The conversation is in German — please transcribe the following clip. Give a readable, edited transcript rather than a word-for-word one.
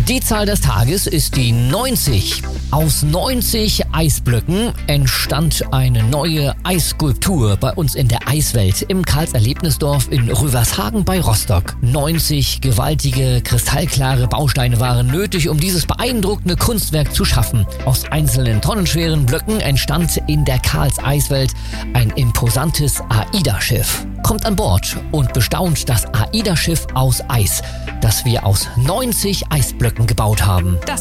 Die Zahl des Tages ist die 90. Aus 90 Eisblöcken entstand eine neue Eisskulptur bei uns in der Eiswelt im Karls-Erlebnisdorf in Rüvershagen bei Rostock. 90 gewaltige, kristallklare Bausteine waren nötig, um dieses beeindruckende Kunstwerk zu schaffen. Aus einzelnen tonnenschweren Blöcken entstand in der Karls-Eiswelt ein imposantes AIDA-Schiff. Kommt an Bord und bestaunt das AIDA-Schiff aus Eis, das wir aus 90 Eisblöcken gebaut haben.